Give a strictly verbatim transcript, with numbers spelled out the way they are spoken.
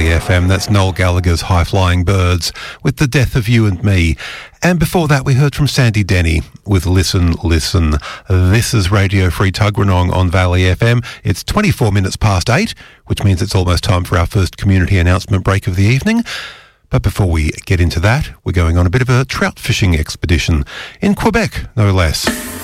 Valley F M. That's Noel Gallagher's High Flying Birds with The Death of You and Me. And before that, we heard from Sandy Denny with Listen, Listen. This is Radio Free Tuggeranong on Valley F M. It's twenty-four minutes past eight, which means it's almost time for our first community announcement break of the evening. But before we get into that, we're going on a bit of a trout fishing expedition in Quebec, no less.